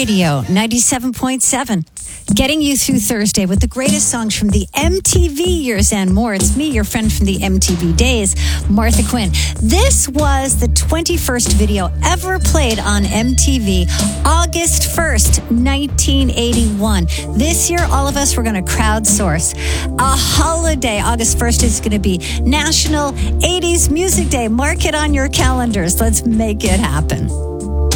Radio 97.7. Getting you through Thursday with the greatest songs from the MTV years and more. It's me, your friend from the MTV days, Martha Quinn. This was the 21st video ever played on MTV, August 1st, 1981. This year, all of us were going to crowdsource a holiday. August 1st is going to be National 80s Music Day. Mark it on your calendars. Let's make it happen.